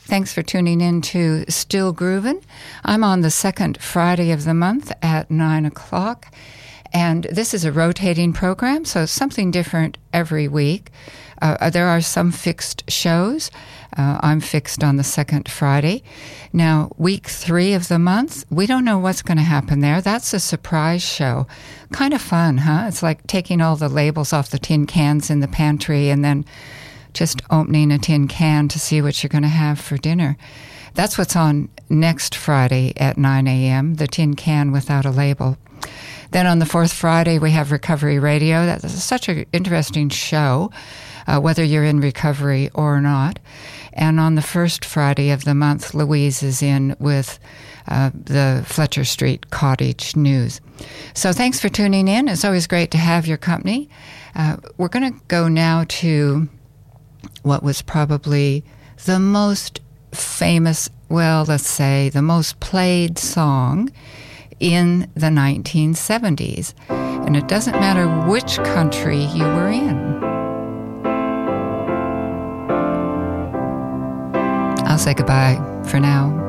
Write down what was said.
Thanks for tuning in to Still Groovin'. I'm on the second Friday of the month at 9 o'clock, and this is a rotating program, so something different every week. There are some fixed shows. I'm fixed on the second Friday. Now, week 3 of the month, we don't know what's going to happen there. That's a surprise show. Kind of fun, huh? It's like taking all the labels off the tin cans in the pantry and then just opening a tin can to see what you're going to have for dinner. That's what's on next Friday at 9 a.m., the tin can without a label. Then on the fourth Friday, we have Recovery Radio. That's such an interesting show, whether you're in recovery or not. And on the first Friday of the month, Louise is in with the Fletcher Street Cottage News. So thanks for tuning in. It's always great to have your company. We're going to go now to what was probably the most famous, well, let's say the most played song in the 1970s. And it doesn't matter which country you were in. I'll say goodbye for now.